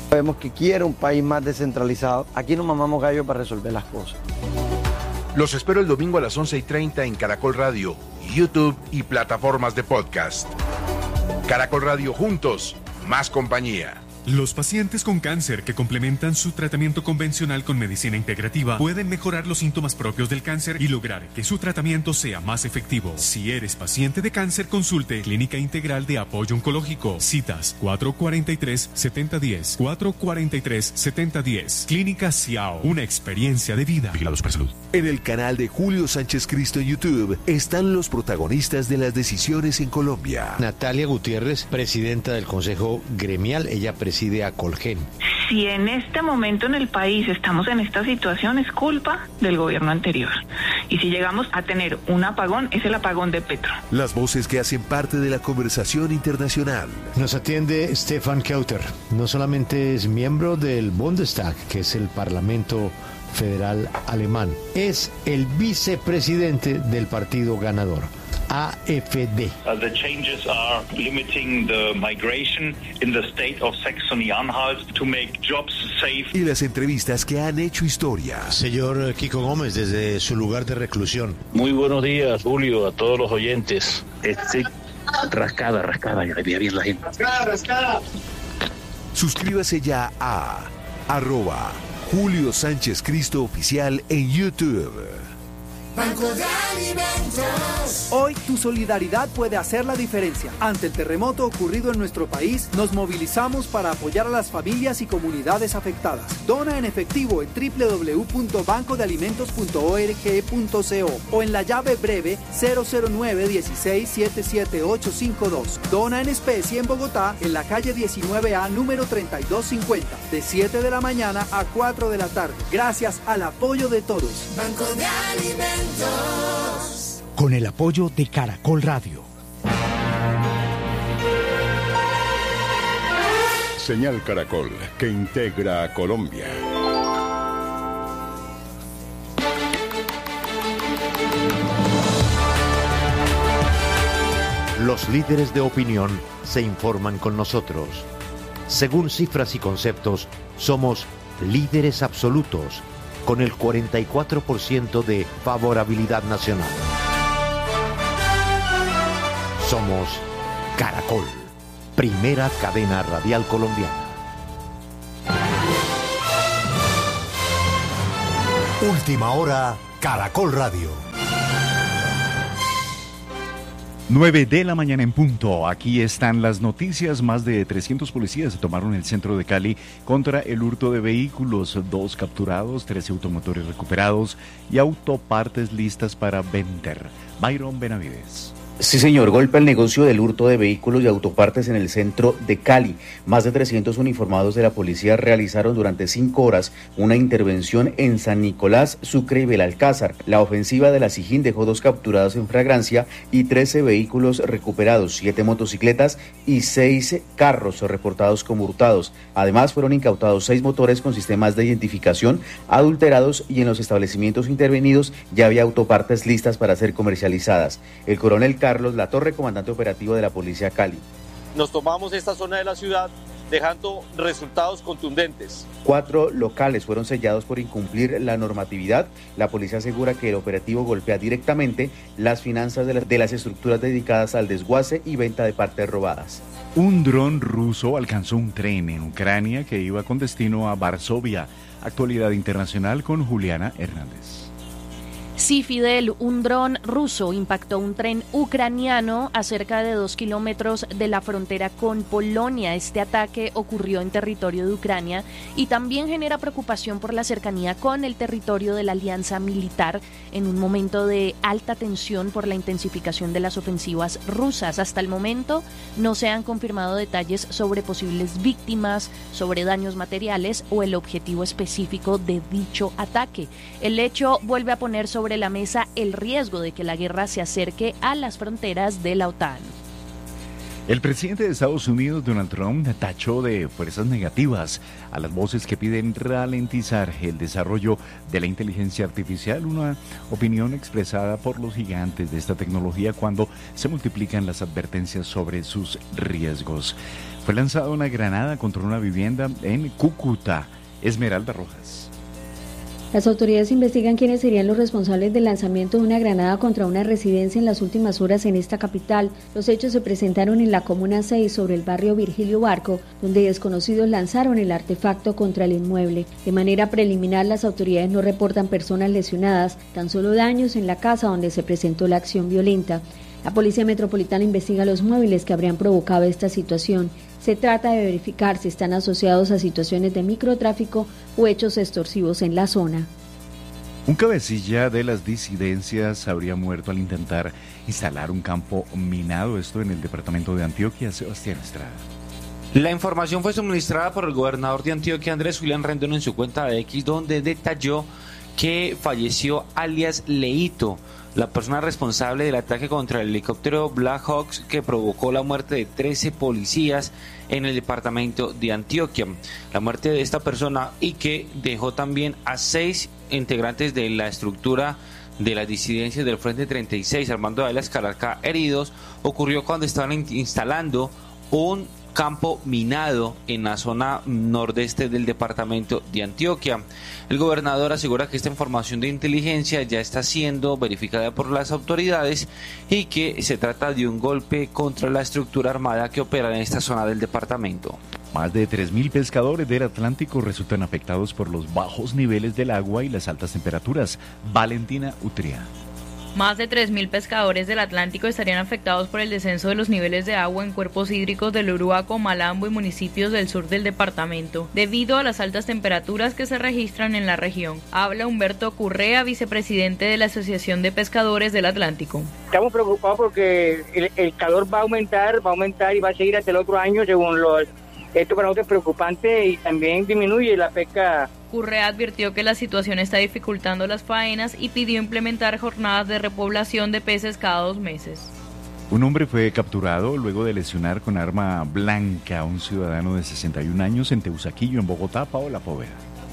Sabemos que quiere un país más descentralizado. Aquí nos mamamos gallo para resolver las cosas. Los espero el domingo a las 11:30 en Caracol Radio, YouTube y plataformas de podcast. Caracol Radio, juntos, más compañía. Los pacientes con cáncer que complementan su tratamiento convencional con medicina integrativa pueden mejorar los síntomas propios del cáncer y lograr que su tratamiento sea más efectivo. Si eres paciente de cáncer, consulte Clínica Integral de Apoyo Oncológico. Citas 443-7010. 443-7010. Clínica Ciao. Una experiencia de vida. Vigilados por salud. En el canal de Julio Sánchez Cristo en YouTube están los protagonistas de las decisiones en Colombia. Natalia Gutiérrez, presidenta del Consejo Gremial, ella preside a Colgen. Si en este momento en el país estamos en esta situación, es culpa del gobierno anterior. Y si llegamos a tener un apagón, es el apagón de Petro. Las voces que hacen parte de la conversación internacional. Nos atiende Stefan Kauter. No solamente es miembro del Bundestag, que es el Parlamento Federal Alemán, es el vicepresidente del partido ganador, AfD. The changes are limiting the migration in the state of Saxony-Anhalt to make jobs safe. Y las entrevistas que han hecho historia. Señor Kiko Gómez, desde su lugar de reclusión. Muy buenos días, Julio, a todos los oyentes. Rascada, ya le veía bien la gente. Rascada. Suscríbase ya a @Julio Sánchez Cristo Oficial en YouTube. Banco de Alimentos. Hoy tu solidaridad puede hacer la diferencia. Ante el terremoto ocurrido en nuestro país, nos movilizamos para apoyar a las familias y comunidades afectadas. Dona en efectivo en www.bancodealimentos.org.co o en la llave breve 009-16-77852. Dona en especie en Bogotá, en la calle 19A, número 3250, de 7 de la mañana a 4 de la tarde. Gracias al apoyo de todos. Banco de Alimentos. Con el apoyo de Caracol Radio. Señal Caracol, que integra a Colombia. Los líderes de opinión se informan con nosotros. Según cifras y conceptos, somos líderes absolutos, con el 44% de favorabilidad nacional. Somos Caracol, primera cadena radial colombiana. Última hora, Caracol Radio. 9 de la mañana en punto. Aquí están las noticias. Más de 300 policías se tomaron el centro de Cali contra el hurto de vehículos. 2 capturados, 13 automotores recuperados y autopartes listas para vender. Byron Benavides. Sí, señor. Golpe al negocio del hurto de vehículos y autopartes en el centro de Cali. Más de 300 uniformados de la policía realizaron durante 5 horas una intervención en San Nicolás, Sucre y Belalcázar. La ofensiva de la SIJIN dejó 2 capturados en flagrancia y 13 vehículos recuperados, 7 motocicletas y 6 carros reportados como hurtados. Además, fueron incautados 6 motores con sistemas de identificación adulterados y en los establecimientos intervenidos ya había autopartes listas para ser comercializadas. El coronel Carlos Latorre, comandante operativo de la Policía Cali. Nos tomamos esta zona de la ciudad dejando resultados contundentes. 4 locales fueron sellados por incumplir la normatividad. La policía asegura que el operativo golpea directamente las finanzas de las estructuras dedicadas al desguace y venta de partes robadas. Un dron ruso alcanzó un tren en Ucrania que iba con destino a Varsovia. Actualidad internacional con Juliana Hernández. Sí, Fidel, un dron ruso impactó un tren ucraniano a cerca de 2 kilómetros de la frontera con Polonia. Este ataque ocurrió en territorio de Ucrania y también genera preocupación por la cercanía con el territorio de la alianza militar en un momento de alta tensión por la intensificación de las ofensivas rusas. Hasta el momento no se han confirmado detalles sobre posibles víctimas, sobre daños materiales o el objetivo específico de dicho ataque. El hecho vuelve a poner sobre la mesa el riesgo de que la guerra se acerque a las fronteras de la OTAN. El presidente de Estados Unidos, Donald Trump, tachó de fuerzas negativas a las voces que piden ralentizar el desarrollo de la inteligencia artificial, una opinión expresada por los gigantes de esta tecnología cuando se multiplican las advertencias sobre sus riesgos. Fue lanzada una granada contra una vivienda en Cúcuta. Esmeralda Rojas. Las autoridades investigan quiénes serían los responsables del lanzamiento de una granada contra una residencia en las últimas horas en esta capital. Los hechos se presentaron en la Comuna 6 sobre el barrio Virgilio Barco, donde desconocidos lanzaron el artefacto contra el inmueble. De manera preliminar, las autoridades no reportan personas lesionadas, tan solo daños en la casa donde se presentó la acción violenta. La Policía Metropolitana investiga los móviles que habrían provocado esta situación. Se trata de verificar si están asociados a situaciones de microtráfico o hechos extorsivos en la zona. Un cabecilla de las disidencias habría muerto al intentar instalar un campo minado, esto en el departamento de Antioquia. Sebastián Estrada. La información fue suministrada por el gobernador de Antioquia, Andrés Julián Rendón, en su cuenta de X, donde detalló que falleció alias Leito, la persona responsable del ataque contra el helicóptero Black Hawks que provocó la muerte de 13 policías en el departamento de Antioquia. La muerte de esta persona y que dejó también a 6 integrantes de la estructura de las disidencias del Frente 36, Armando Ávila Escalarca, heridos, ocurrió cuando estaban instalando un campo minado en la zona nordeste del departamento de Antioquia. El gobernador asegura que esta información de inteligencia ya está siendo verificada por las autoridades y que se trata de un golpe contra la estructura armada que opera en esta zona del departamento. Más de 3.000 pescadores del Atlántico resultan afectados por los bajos niveles del agua y las altas temperaturas. Valentina Utria. Más de 3.000 pescadores del Atlántico estarían afectados por el descenso de los niveles de agua en cuerpos hídricos del Uruaco, Malambo y municipios del sur del departamento, debido a las altas temperaturas que se registran en la región. Habla Humberto Currea, vicepresidente de la Asociación de Pescadores del Atlántico. Estamos preocupados porque el calor va a aumentar y va a seguir hasta el otro año según esto para nosotros es preocupante y también disminuye la pesca. Currea advirtió que la situación está dificultando las faenas y pidió implementar jornadas de repoblación de peces cada 2 meses. Un hombre fue capturado luego de lesionar con arma blanca a un ciudadano de 61 años en Teusaquillo, en Bogotá. Paola Poveda.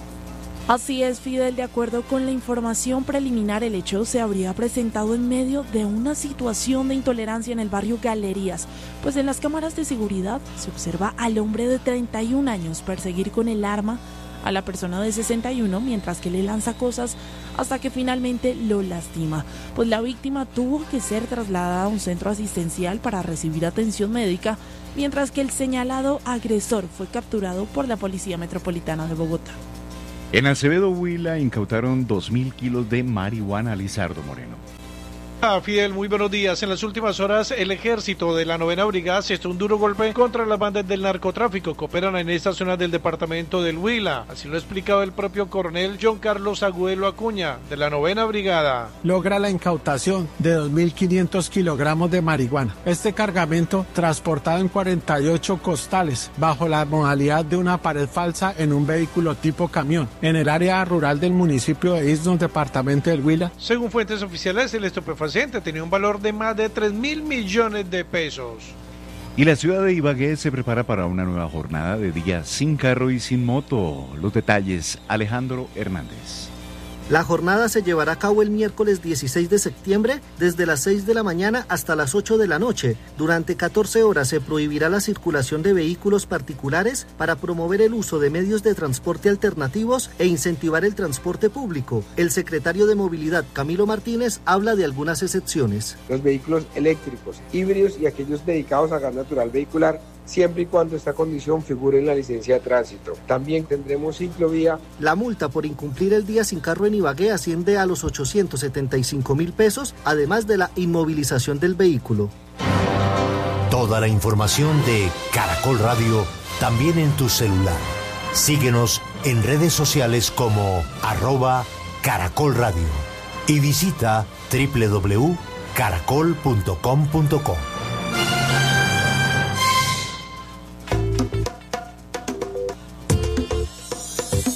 Así es, Fidel, de acuerdo con la información preliminar, el hecho se habría presentado en medio de una situación de intolerancia en el barrio Galerías, pues en las cámaras de seguridad se observa al hombre de 31 años perseguir con el arma a la persona de 61 mientras que le lanza cosas hasta que finalmente lo lastima, pues la víctima tuvo que ser trasladada a un centro asistencial para recibir atención médica, mientras que el señalado agresor fue capturado por la Policía Metropolitana de Bogotá. En Acevedo, Huila, incautaron 2.000 kilos de marihuana. Lizardo Moreno. Fidel, muy buenos días. En las últimas horas, el ejército de la 9ª Brigada asestó un duro golpe contra las bandas del narcotráfico que operan en esta zona del departamento del Huila. Así lo ha explicado el propio coronel John Carlos Agüelo Acuña, de la 9ª Brigada. Logra la incautación de 2.500 kilogramos de marihuana. Este cargamento, transportado en 48 costales, bajo la modalidad de una pared falsa en un vehículo tipo camión, en el área rural del municipio de Isnos, departamento del Huila. Según fuentes oficiales, el estupefaciente tenía un valor de más de 3.000 millones de pesos. Y la ciudad de Ibagué se prepara para una nueva jornada de día sin carro y sin moto. Los detalles, Alejandro Hernández. La jornada se llevará a cabo el miércoles 16 de septiembre desde las 6 de la mañana hasta las 8 de la noche. Durante 14 horas se prohibirá la circulación de vehículos particulares para promover el uso de medios de transporte alternativos e incentivar el transporte público. El secretario de Movilidad, Camilo Martínez, habla de algunas excepciones. Los vehículos eléctricos, híbridos y aquellos dedicados a gas natural vehicular, siempre y cuando esta condición figure en la licencia de tránsito. También tendremos ciclovía. La multa por incumplir el día sin carro en Ibagué asciende a los 875.000 pesos, además de la inmovilización del vehículo. Toda la información de Caracol Radio, también en tu celular. Síguenos en redes sociales como @Caracol Radio y visita www.caracol.com.co.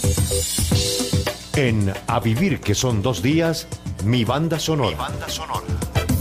En A Vivir, que son 2 días, mi banda sonora.